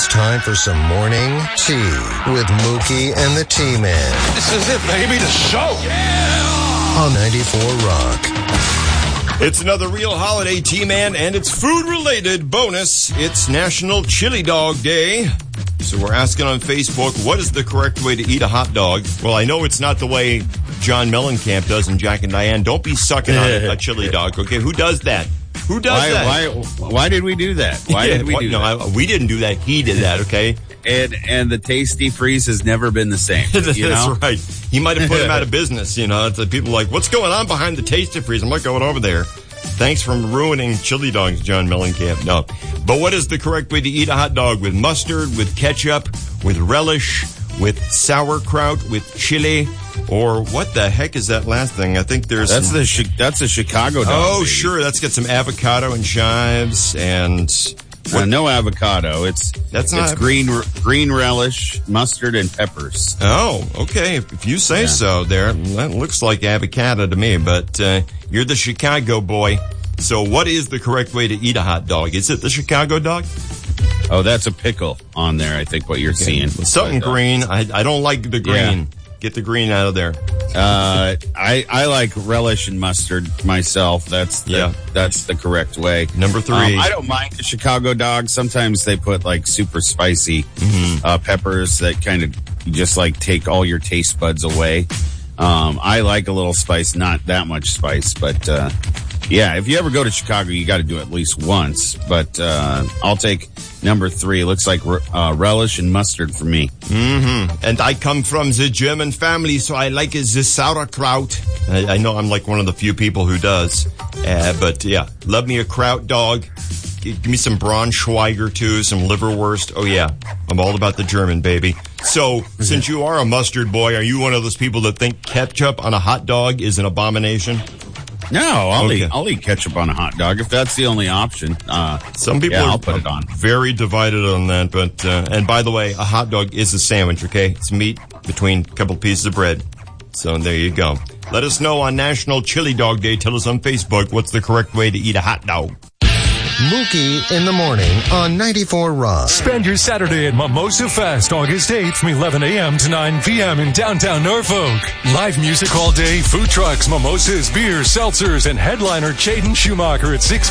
It's time for some morning tea with Mookie and the T-Man. This is it, baby, the show. Yeah! On 94 Rock. It's another real holiday, T-Man, and it's food-related bonus. It's National Chili Dog Day. So we're asking on Facebook, what is the correct way to eat a hot dog? Well, I know it's not the way John Mellencamp does in Jack and Diane. Don't be sucking on a chili dog, okay? Who does that? Who does that? Why did we do that? Why did we do that? We didn't do that. He did that, okay? And the Tasty Freeze has never been the same. That's right. He might have put him out of business, you know. It's like people are like, what's going on behind the Tasty Freeze? I'm not going over there. Thanks for ruining chili dogs, John Mellencamp. No. But what is the correct way to eat a hot dog? With mustard, with ketchup, with relish, with sauerkraut, with chili, or what the heck is that last thing? I think there's that's a Chicago dog. Oh, baby. Sure. That's got some avocado and chives and no avocado. It's green relish, mustard, and peppers. Oh, okay. If you say so, there that looks like avocado to me. But you're the Chicago boy. So, what is the correct way to eat a hot dog? Is it the Chicago dog? Oh, that's a pickle on there. I think what you're seeing. Something green. I don't like the green. Yeah. Get the green out of there. I like relish and mustard myself. That's the correct way. Number 3. I don't mind the Chicago dog. Sometimes they put like super spicy peppers that kind of just like take all your taste buds away. I like a little spice, not that much spice, but if you ever go to Chicago, you got to do it at least once. But I'll take number 3. Looks like relish and mustard for me. Mm-hmm. And I come from the German family, so I like the sauerkraut. I know I'm like one of the few people who does. But yeah, love me a kraut dog. Give me some Braunschweiger too, some liverwurst. Oh yeah, I'm all about the German, baby. So, since you are a mustard boy, are you one of those people that think ketchup on a hot dog is an abomination? No, I'll eat ketchup on a hot dog if that's the only option. Some people I'll put it on. Very divided on that, but and by the way, a hot dog is a sandwich, okay? It's meat between a couple pieces of bread. So there you go. Let us know on National Chili Dog Day. Tell us on Facebook what's the correct way to eat a hot dog. Mookie in the morning on 94 Rock. Spend your Saturday at Mimosa Fest, August 8th from 11 a.m. to 9 p.m. in downtown Norfolk. Live music all day, food trucks, mimosas, beers, seltzers, and headliner Jaden Schumacher at 6